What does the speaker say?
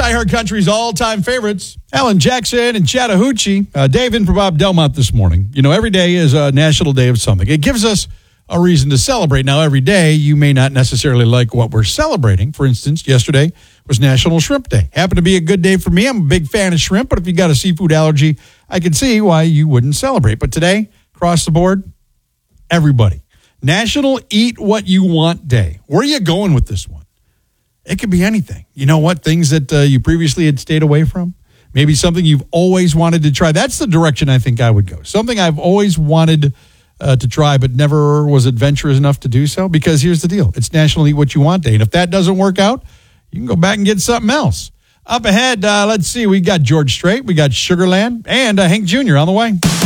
iHeart Country's all-time favorites, Alan Jackson and Chattahoochee. Dave in for Bob Delmont this morning. You know, every day is a national day of something. It gives us a reason to celebrate. Now, every day, you may not necessarily like what we're celebrating. For instance, yesterday was National Shrimp Day. Happened to be a good day for me. I'm a big fan of shrimp, but if you got a seafood allergy, I can see why you wouldn't celebrate. But today, across the board, everybody. National Eat What You Want Day. Where are you going with this one? It could be anything. You know what? Things that you previously had stayed away from. Maybe something you've always wanted to try. That's the direction I think I would go. Something I've always wanted to try, but never was adventurous enough to do so. Because here's the deal. It's National Eat What You Want Day. And if that doesn't work out, you can go back and get something else. Up ahead, let's see. We got George Strait. We got Sugarland. And Hank Jr. on the way.